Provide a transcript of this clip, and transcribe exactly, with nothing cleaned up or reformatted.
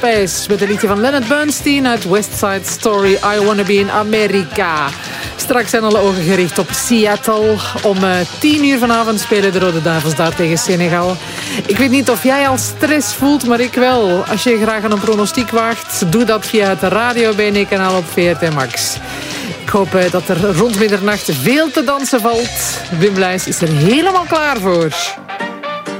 Lopez met een liedje van Leonard Bernstein uit West Side Story, I Wanna Be in America. Straks zijn alle ogen gericht op Seattle. Om uh, tien uur vanavond spelen de Rode Duivels daar tegen Senegal. Ik weet niet of jij al stress voelt, maar ik wel. Als je graag aan een pronostiek waagt, doe dat via het Radio B N kanaal op V R T Max. Ik hoop uh, dat er rond middernacht veel te dansen valt. Wim Bluis is er helemaal klaar voor.